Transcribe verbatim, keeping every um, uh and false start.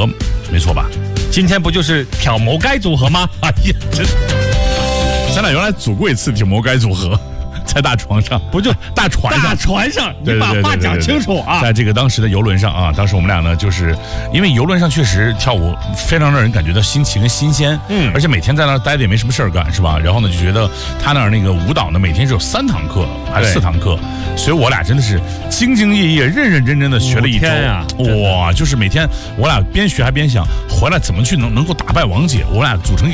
合，没错吧？ 今天不就是挑谋该组合吗？ 哎呀，真，咱俩原来组过一次挑谋该组合。在大床上， 不就大船上？ 大船上，你把话讲清楚啊！ 在这个当时的游轮上啊，当时我们俩呢，就是因为游轮上确实跳舞非常让人感觉到新奇跟新鲜，嗯，而且每天在那儿待着也没什么事儿干，是吧？然后呢，就觉得他那儿那个舞蹈呢，每天只有三堂课还是四堂课，所以我俩真的是兢兢业业、认认真真的学了一周呀！ 哇，就是每天我俩边学还边想，回来怎么去能能够打败王姐，我俩组成一个